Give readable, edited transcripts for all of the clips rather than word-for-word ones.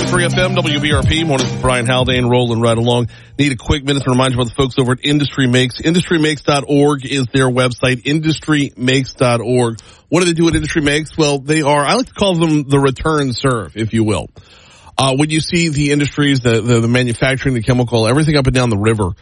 103 FM, WBRP. Morning with Brian Haldane, rolling right along. Need a quick minute to remind you about the folks over at Industry Makes. IndustryMakes.org is their website, IndustryMakes.org. What do they do at Industry Makes? Well, they are, I like to call them the return serve, if you will. When you see the industries, the manufacturing, the chemical, everything up and down the river,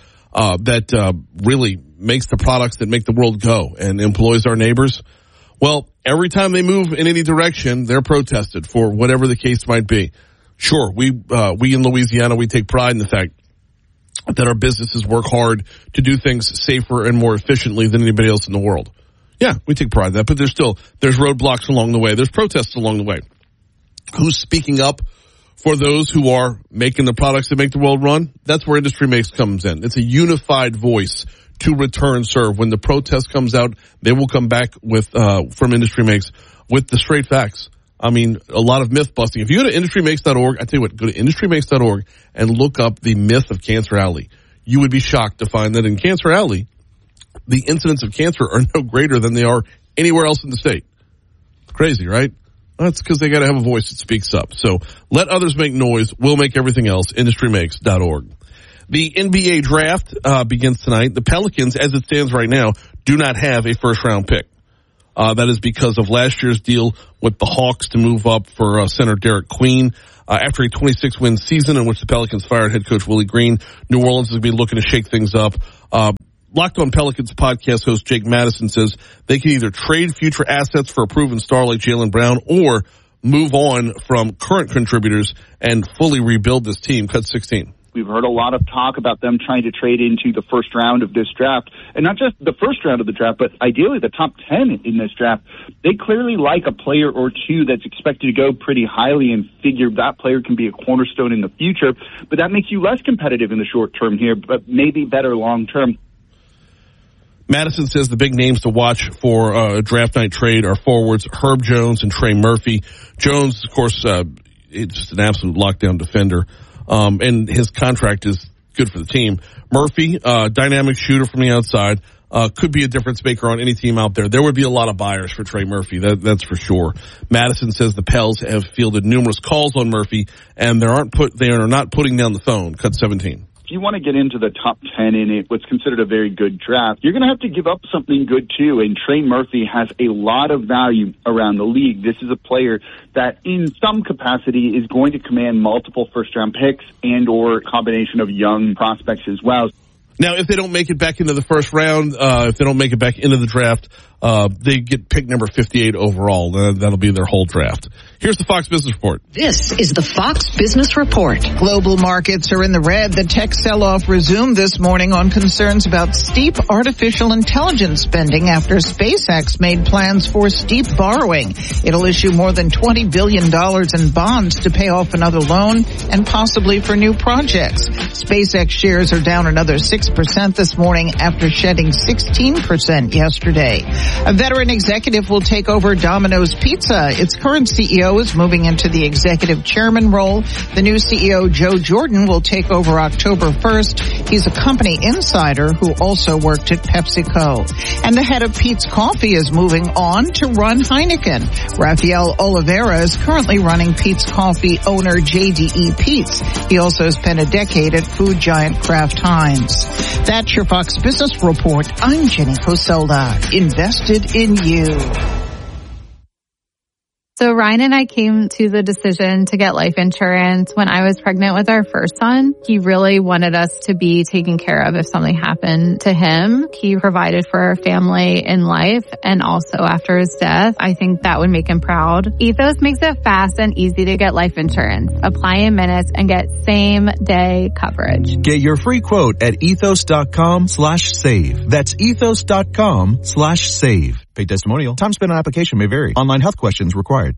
that really makes the products that make the world go and employs our neighbors, well, every time they move in any direction, they're protested for whatever the case might be. Sure, we in Louisiana, we take pride in the fact that our businesses work hard to do things safer and more efficiently than anybody else in the world. Yeah, we take pride in that, but there's roadblocks along the way. There's protests along the way. Who's speaking up for those who are making the products that make the world run? That's where Industry Makes comes in. It's a unified voice to return serve. When the protest comes out, they will come back with, from Industry Makes with the straight facts. I mean, a lot of myth busting. If you go to industrymakes.org, I tell you what, go to industrymakes.org and look up the myth of Cancer Alley. You would be shocked to find that in Cancer Alley, the incidents of cancer are no greater than they are anywhere else in the state. It's crazy, right? That's because they got to have a voice that speaks up. So let others make noise. We'll make everything else. Industrymakes.org. The NBA draft begins tonight. The Pelicans, as it stands right now, do not have a first-round pick. That is because of last year's deal with the Hawks to move up for center Derek Queen. After a 26-win season in which the Pelicans fired head coach Willie Green, New Orleans is going to be looking to shake things up. Locked on Pelicans podcast host Jake Madison says they can either trade future assets for a proven star like Jaylen Brown or move on from current contributors and fully rebuild this team. Cut 16. We've heard a lot of talk about them trying to trade into the first round of this draft. And not just the first round of the draft, but ideally the top 10 in this draft. They clearly like a player or two that's expected to go pretty highly and figure that player can be a cornerstone in the future. But that makes you less competitive in the short term here, but maybe better long term. Madison says the big names to watch for a draft night trade are forwards Herb Jones and Trey Murphy. Jones, of course, is just an absolute lockdown defender. And his contract is good for the team. Murphy, dynamic shooter from the outside, could be a difference maker on any team out there. There would be a lot of buyers for Trey Murphy, that's for sure. Madison says the Pels have fielded numerous calls on Murphy, and they are not putting down the phone. Cut 17. If you want to get into the top 10 in what's considered a very good draft, you're going to have to give up something good too. And Trey Murphy has a lot of value around the league. This is a player that in some capacity is going to command multiple first-round picks and or a combination of young prospects as well. Now, if they don't make it back into the first round, if they don't make it back into the draft, they get pick number 58 overall. That'll be their whole draft. Here's the Fox Business Report. This is the Fox Business Report. Global markets are in the red. The tech sell-off resumed this morning on concerns about steep artificial intelligence spending after SpaceX made plans for steep borrowing. It'll issue more than $20 billion in bonds to pay off another loan and possibly for new projects. SpaceX shares are down another 6% this morning after shedding 16% yesterday. A veteran executive will take over Domino's Pizza. Its current CEO is moving into the executive chairman role. The new CEO, Joe Jordan, will take over October 1st. He's a company insider who also worked at PepsiCo. And the head of Peet's Coffee is moving on to run Heineken. Rafael Oliveira is currently running Peet's Coffee owner JDE Peet's. He also spent a decade at food giant Kraft Heinz. That's your Fox Business Report. I'm Jenny Coselda. Invested in you. So Ryan and I came to the decision to get life insurance when I was pregnant with our first son. He really wanted us to be taken care of if something happened to him. He provided for our family in life and also after his death. I think that would make him proud. Ethos makes it fast and easy to get life insurance. Apply in minutes and get same-day coverage. Get your free quote at ethos.com/save. That's ethos.com/save. Paid testimonial. Time spent on application may vary. Online health questions required.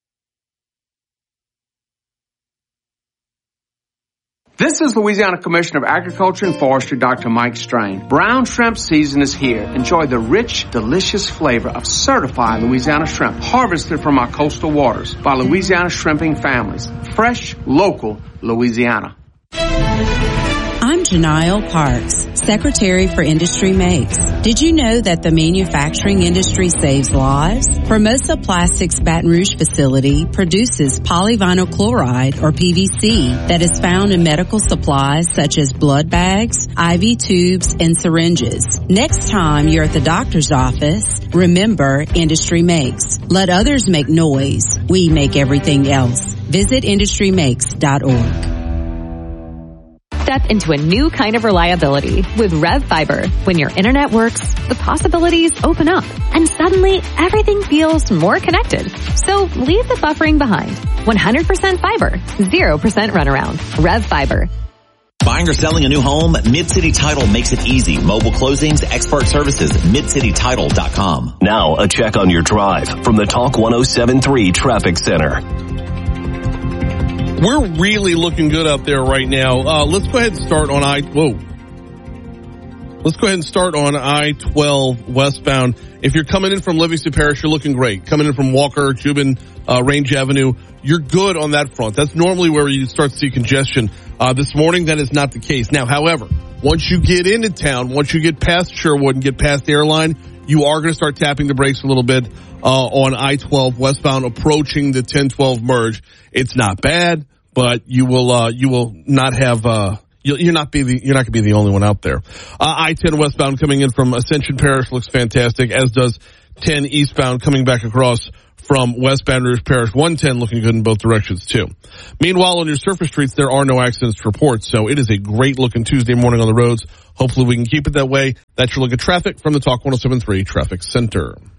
This is Louisiana Commissioner of Agriculture and Forestry, Dr. Mike Strain. Brown shrimp season is here. Enjoy the rich, delicious flavor of certified Louisiana shrimp harvested from our coastal waters by Louisiana shrimping families. Fresh, local Louisiana. I'm Janelle Parks, Secretary for Industry Makes. Did you know that the manufacturing industry saves lives? Formosa Plastics Baton Rouge facility produces polyvinyl chloride, or PVC, that is found in medical supplies such as blood bags, IV tubes, and syringes. Next time you're at the doctor's office, remember Industry Makes. Let others make noise. We make everything else. Visit industrymakes.org. Step into a new kind of reliability with Rev Fiber. When your internet works, the possibilities open up, and suddenly everything feels more connected. So leave the buffering behind. 100% fiber, 0% runaround. Rev Fiber. Buying or selling a new home? Mid-City Title makes it easy. Mobile closings, expert services, MidCityTitle.com. Now a check on your drive from the Talk 107.3 Traffic Center. We're really looking good out there right now. Let's go ahead and start on I-12 westbound. If you're coming in from Livingston Parish, you're looking great. Coming in from Walker, Jubin, Range Avenue, you're good on that front. That's normally where you start to see congestion. This morning, that is not the case. Now, however, once you get into town, once you get past Sherwood and get past Airline, you are going to start tapping the brakes a little bit on I-12 westbound approaching the 10-12 merge. It's not bad, but you will not have you're not going to be the only one out there. I-10 westbound coming in from Ascension Parish looks fantastic, as does 10 eastbound coming back across from West Baton Rouge Parish. 110 looking good in both directions too. Meanwhile, on your surface streets, there are no accidents to report, so it is a great looking Tuesday morning on the roads. Hopefully we can keep it that way. That's your look at traffic from the Talk 107.3 Traffic Center.